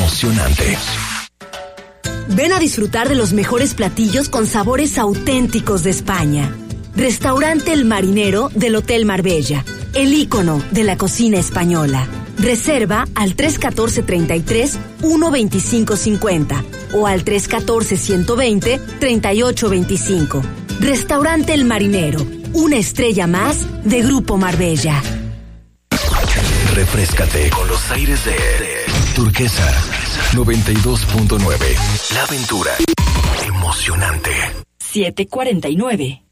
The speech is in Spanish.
emocionante. Ven a disfrutar de los mejores platillos con sabores auténticos de España. Restaurante El Marinero del Hotel Marbella, el ícono de la cocina española. Reserva al 314-33-12550 o al 314-120-3825. Restaurante El Marinero, una estrella más de Grupo Marbella. Refréscate con los aires de Turquesa 92.9. La aventura emocionante. 7:49.